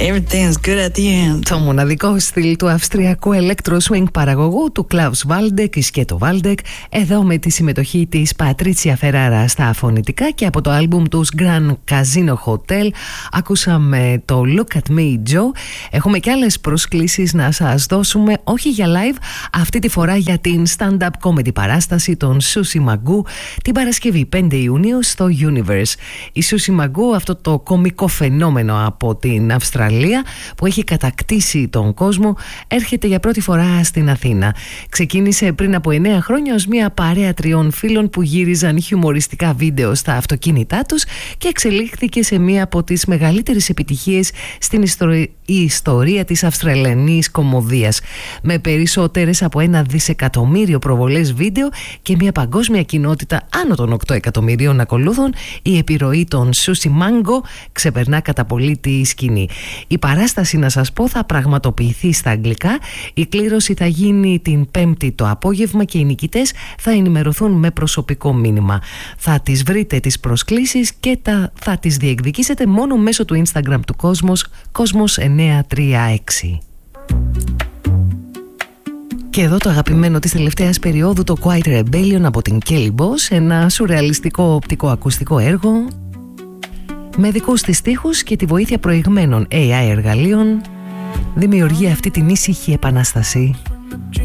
Everything's good at the end. Το μοναδικό στυλ του αυστριακού electro swing παραγωγού του Klaus Waldeck, η Σκέτο Waldeck, εδώ με τη συμμετοχή της Πατρίτσια Φεράρα στα φωνητικά, και από το άλμπουμ τους Grand Casino Hotel ακούσαμε το Look at Me Joe. Έχουμε και άλλες προσκλήσεις να σας δώσουμε, όχι για live, αυτή τη φορά για την stand-up comedy παράσταση των Sushi Magoo την Παρασκευή 5 Ιουνίου στο Universe. Η Sushi Magoo, αυτό το κομικό φαινόμενο από την Αυστραλία που έχει κατακτήσει τον κόσμο, έρχεται για πρώτη φορά στην Αθήνα. Ξεκίνησε πριν από 9 χρόνια ως μια παρέα 3 φίλων που γύριζαν χιουμοριστικά βίντεο στα αυτοκίνητά τους και εξελίχθηκε σε μια από τις μεγαλύτερες επιτυχίες στην ιστορία της Αυστραλιανής κωμωδίας, με περισσότερες από 1 δισεκατομμύριο προβολές βίντεο και μια παγκόσμια κοινότητα άνω των 8 εκατομμυρίων ακολούθων. Η επιρροή των Sushi Mango ξεπερνά κατά πολύ τη σκηνή. Η παράσταση, να σας πω, θα πραγματοποιηθεί στα αγγλικά. Η κλήρωση θα γίνει την Πέμπτη το απόγευμα και οι νικητές θα ενημερωθούν με προσωπικό μήνυμα. Θα τις βρείτε τις προσκλήσεις και θα τις διεκδικήσετε μόνο μέσω του Instagram του Κόσμος 936. Και εδώ το αγαπημένο της τελευταίας περίοδου, το Quiet Rebellion από την Kelly Boss, ένα σουρεαλιστικό οπτικοακουστικό έργο με δικούς της στίχους και τη βοήθεια προηγμένων AI εργαλείων δημιουργεί αυτή την ήσυχη επανάσταση.